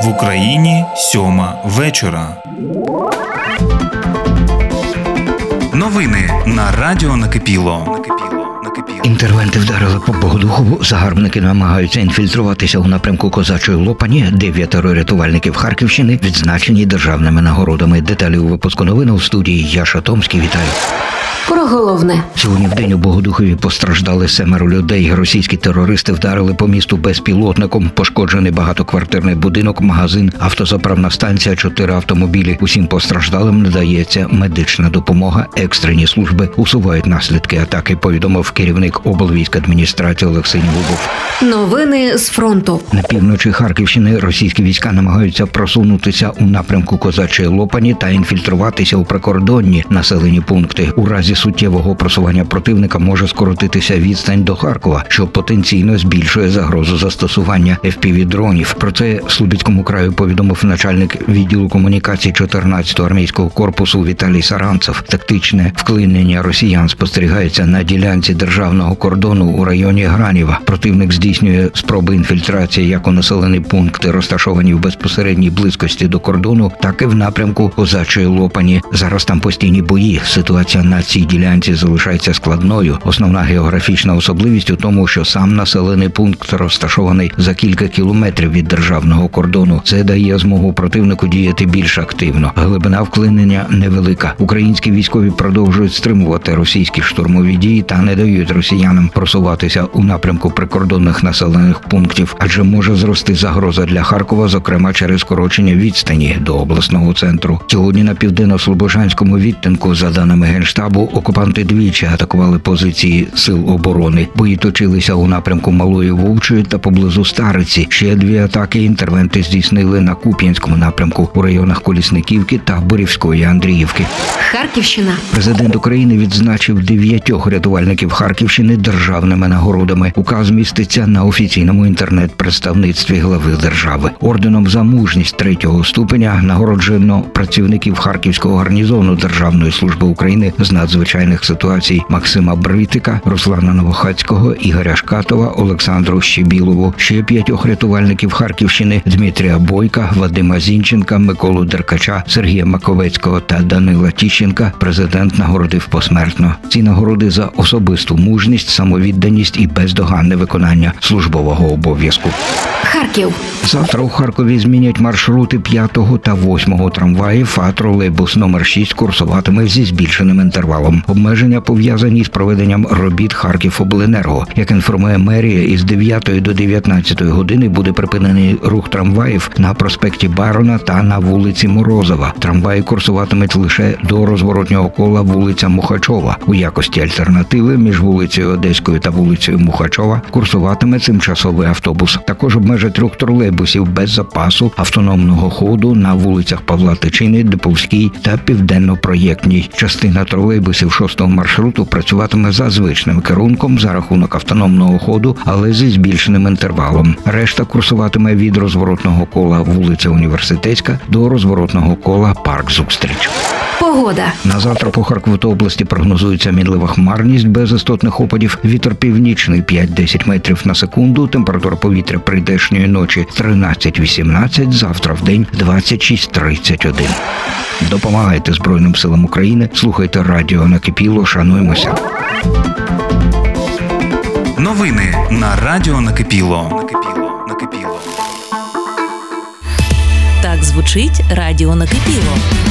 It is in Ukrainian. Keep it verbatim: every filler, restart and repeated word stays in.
В Україні сьома вечора. Новини на радіо Накипіло. Інтервенти вдарили по Богодухову, загарбники намагаються інфільтруватися у напрямку Козачої Лопані, дев'ятеро рятувальників Харківщини відзначені державними нагородами. Деталі у випуску новин у студії Яша Томський. Вітаю. Про головне. Сьогодні в день у Богодухові постраждали семеро людей. Російські терористи вдарили по місту безпілотником. Пошкоджений багатоквартирний будинок, магазин, автозаправна станція, чотири автомобілі. Усім постраждалим надається медична допомога. Екстрені служби усувають наслідки атаки, повідомив керівник облвійськадміністрації Олексій Губов. Новини з фронту. На півночі Харківщини російські війська намагаються просунутися у напрямку Козачої Лопані та інфільтруватися у прикордонні населені пункти. У разі суттєвого просування противника може скоротитися відстань до Харкова, що потенційно збільшує загрозу застосування еф пі ві-дронів. Про це Слобідському краю повідомив начальник відділу комунікацій чотирнадцятого армійського корпусу Віталій Саранцев. Тактичне вклинення росіян спостерігається на ділянці державного кордону у районі Гранєва. Противник здійснює спроби інфільтрації як у населені пункти, розташовані в безпосередній близькості до кордону, так і в напрямку Козачої Лопані. Зараз там постійні бої. Ситуація на цій ділянці залишається складною. Основна географічна особливість у тому, що сам населений пункт розташований за кілька кілометрів від державного кордону. Це дає змогу противнику діяти більш активно. Глибина вклинення невелика. Українські військові продовжують стримувати російські штурмові дії та не дають росіянам просуватися у напрямку прикордонних населених пунктів, адже може зрости загроза для Харкова, зокрема через скорочення відстані до обласного центру. Сьогодні на південно-слобожанському відтинку, за даними Генштабу, окупанти двічі атакували позиції сил оборони. Бої точилися у напрямку Малої Вовчої та поблизу Стариці. Ще дві атаки інтервенти здійснили на Куп'янському напрямку у районах Колісниківки та Борівської Андріївки. Харківщина. Президент України відзначив дев'ятьох рятувальників Харківщини державними нагородами. Указ міститься на офіційному інтернет-представництві глави держави. Орденом за мужність третього ступеня нагороджено працівників Харківського гарнізону Державної служби України з надзвичайних ситуацій Максима Бритика, Руслана Новохацького, Ігоря Шкатова, Олександру Щебілову. Ще п'ятьох рятувальників Харківщини Дмитрія Бойка, Вадима Зінченка, Миколу Деркача, Сергія Маковецького та Данила Тіщенка президент нагородив посмертно. Ці нагороди за особисту мужність, самовідданість і бездоганне виконання службового обов'язку. Харків. Завтра у Харкові змінять маршрути п'ятого та восьмого трамваїв, а тролейбус номер шість курсуватиме зі збільшеним інтервалом. Обмеження пов'язані з проведенням робіт Харківобленерго. Як інформує мерія, із дев'ятої до дев'ятнадцятої години буде припинений рух трамваїв на проспекті Барона та на вулиці Морозова. Трамваї курсуватимуть лише до розворотнього кола вулиця Мухачова. У якості альтернативи між вулицею Одеською та вулицею Мухачова курсуватиме тимчасовий автобус. Також обмежать рух тролейбусів без запасу автономного ходу на вулицях Павла Тичини, Диповській та Південно-Проєктній. Частина тролейбусів шостого маршруту працюватиме за звичним керунком за рахунок автономного ходу, але зі збільшеним інтервалом. Решта курсуватиме від розворотного кола вулиця Університетська до розворотного кола Парк Зустріч. Погода. На завтра по Харкову та області прогнозується мінлива хмарність без істотних опадів. Вітер північний п'ять-десять метрів на секунду. Температура повітря прийдешньої ночі тринадцять-вісімнадцять, завтра в день двадцять шість тридцять один. Допомагайте Збройним силам України, слухайте радіо Накипіло, шануємося. Новини на радіо Накипіло. Так звучить радіо Накипіло.